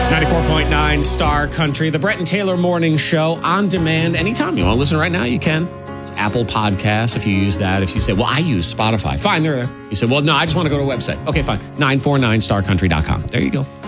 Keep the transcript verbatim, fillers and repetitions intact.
ninety-four point nine Star Country, the Brett and Taylor Morning Show, on demand. Anytime you want to listen right now, you can. It's Apple Podcasts, if you use that. If you say, well, I use Spotify. Fine, they're there. You say, well, no, I just want to go to a website. Okay, fine. nine four nine star country dot com. There you go.